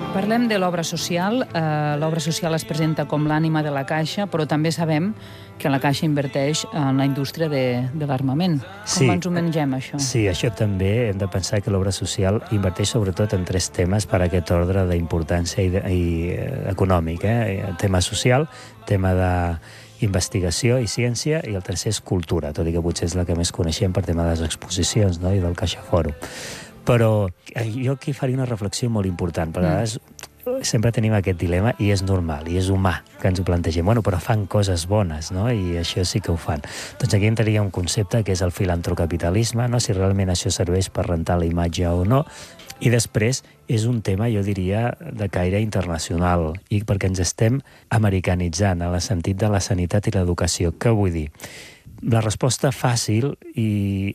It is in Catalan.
Parlem de l'obra social. L'obra social es presenta com l'ànima de la Caixa, però també sabem que la Caixa inverteix en la indústria de l'armament. Com ens ho mengem, això? Sí, això també hem de pensar que l'obra social inverteix sobretot en 3 temes per a aquest ordre d'importància i econòmic. Tema social, tema d'investigació i ciència, i el tercer és cultura, tot i que potser és la que més coneixem per tema de les exposicions, no?, i del Caixa Fòrum. Però jo aquí faria una reflexió molt important, perquè a vegades sempre tenim aquest dilema, i és normal, i és humà que ens ho plantegem. Bueno, però fan coses bones, no?, i això sí que ho fan. Doncs aquí entraria un concepte que és el filantrocapitalisme, no?, si realment això serveix per rentar la imatge o no. I després és un tema, jo diria, de caire internacional, i perquè ens estem americanitzant en el sentit de la sanitat i l'educació. Què vull dir? La resposta fàcil i